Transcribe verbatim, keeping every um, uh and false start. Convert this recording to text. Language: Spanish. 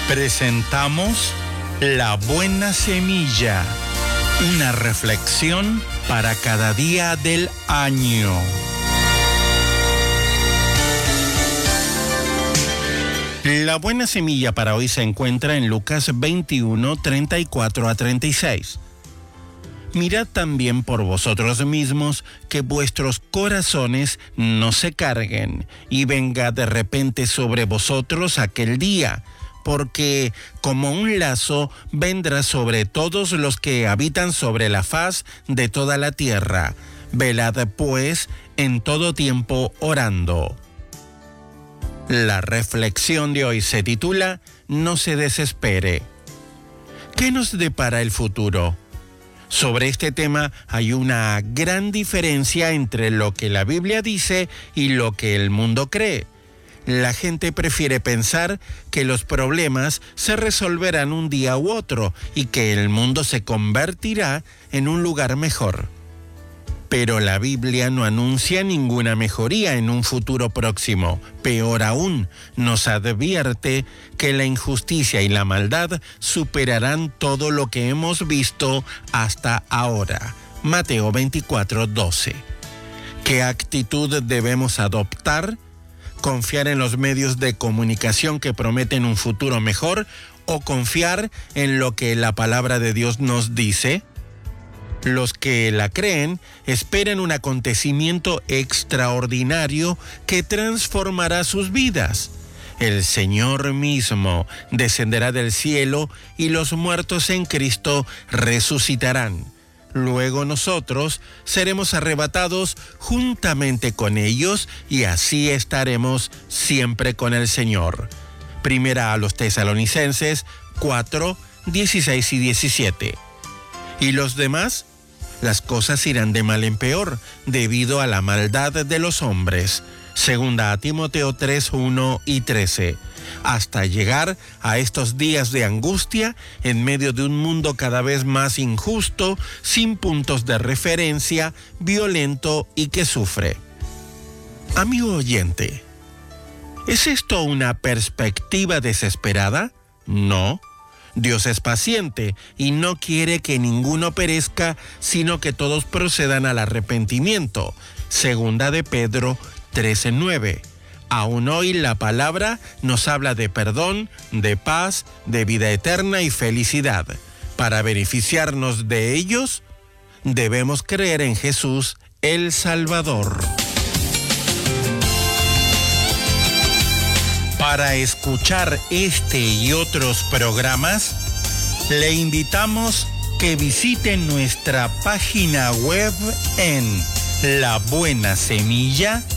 Presentamos La Buena Semilla, una reflexión para cada día del año. La buena semilla para hoy se encuentra en Lucas veintiuno, treinta y cuatro a treinta y seis. Mirad también por vosotros mismos que vuestros corazones no se carguen y venga de repente sobre vosotros aquel día, porque como un lazo vendrá sobre todos los que habitan sobre la faz de toda la tierra. Velad pues en todo tiempo orando. La reflexión de hoy se titula No se desespere. ¿Qué nos depara el futuro? Sobre este tema hay una gran diferencia entre lo que la Biblia dice y lo que el mundo cree. La gente prefiere pensar que los problemas se resolverán un día u otro y que el mundo se convertirá en un lugar mejor. Pero la Biblia no anuncia ninguna mejoría en un futuro próximo. Peor aún, nos advierte que la injusticia y la maldad superarán todo lo que hemos visto hasta ahora. Mateo veinticuatro, doce. ¿Qué actitud debemos adoptar? ¿Confiar en los medios de comunicación que prometen un futuro mejor o confiar en lo que la palabra de Dios nos dice? Los que la creen esperan un acontecimiento extraordinario que transformará sus vidas. El Señor mismo descenderá del cielo y los muertos en Cristo resucitarán. Luego nosotros seremos arrebatados juntamente con ellos y así estaremos siempre con el Señor. Primera a los Tesalonicenses cuatro, dieciséis y diecisiete. ¿Y los demás? Las cosas irán de mal en peor debido a la maldad de los hombres. Segunda a Timoteo tres, uno y trece. Hasta llegar a estos días de angustia en medio de un mundo cada vez más injusto, sin puntos de referencia, violento y que sufre. Amigo oyente, ¿es esto una perspectiva desesperada? No. Dios es paciente y no quiere que ninguno perezca, sino que todos procedan al arrepentimiento. Segunda de Pedro trece, nueve. Aún hoy la palabra nos habla de perdón, de paz, de vida eterna y felicidad. Para beneficiarnos de ellos, debemos creer en Jesús, el Salvador. Para escuchar este y otros programas, le invitamos que visite nuestra página web en la buena semilla